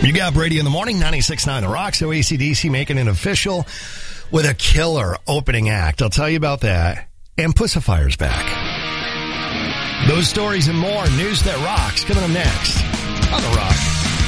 You got Brady in the morning, 96.9 The Rock. So AC/DC making it official with a killer opening act. I'll tell you about that. And Pussifier's back. Those stories and more. News that rocks coming up next on The Rock.